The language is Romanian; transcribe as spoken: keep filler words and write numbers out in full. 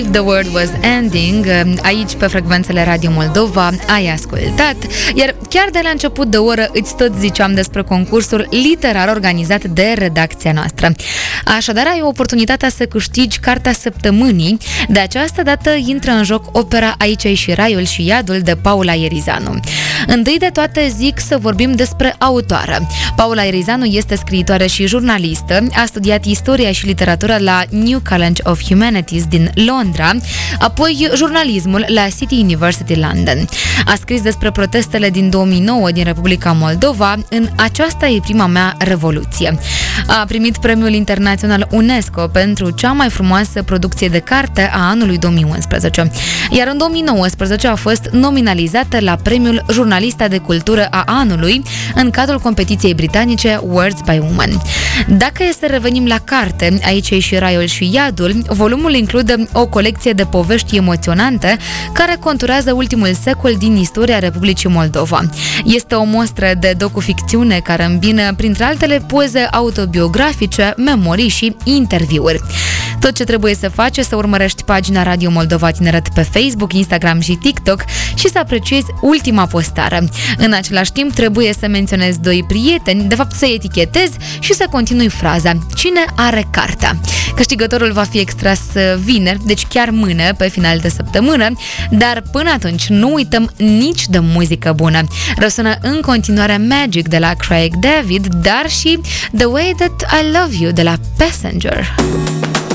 The World Was Ending, aici pe frecvențele Radio Moldova, ai ascultat. Iar chiar de la început de oră îți tot ziceam despre concursul literar organizat de redacția noastră. Așadar, ai oportunitatea să câștigi cartea săptămânii. De această dată intră în joc opera Aici e și Raiul și Iadul de Paula Ierizanu. Întâi de toate zic să vorbim despre autoare. Paula Ierizanu este scriitoare și jurnalistă, a studiat istoria și literatura la New College of Humanities din Londra, apoi jurnalismul la City University London. A scris despre protestele din două mii nouă din Republica Moldova în Aceasta e prima mea revoluție. A primit premiul internațional UNESCO pentru cea mai frumoasă producție de carte a anului două mii unsprezece. Iar în două mii nouăsprezece a fost nominalizată la premiul Jurnalista de Cultură a anului în cadrul competiției britanice Words by Women. Dacă e să revenim la carte, Aici e și Raiul și Iadul, volumul include o colecție de povești emoționante care conturează ultimul secol din istoria Republicii Moldova. Este o mostră de docuficțiune care îmbină, printre altele, poze autobiografice, memorii și interviuri. Tot ce trebuie să faci e să urmărești pagina Radio Moldova Tineret pe Facebook, Instagram și TikTok și să apreciezi ultima postare. În același timp, trebuie să menționezi doi prieteni, de fapt să etichetezi și să continui fraza. Cine are cartea? Câștigătorul va fi extras vineri, deci chiar mâine, pe final de săptămână, dar până atunci nu uităm nici de muzică bună. Răsună în continuare Magic de la Craig David, dar și The Way That I Love You de la Passenger.